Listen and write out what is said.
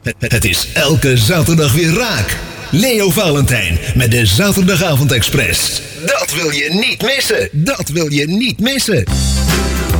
Het is elke zaterdag weer raak. Leo Valentijn met de Zaterdagavond Express. Dat wil je niet missen. Dat wil je niet missen.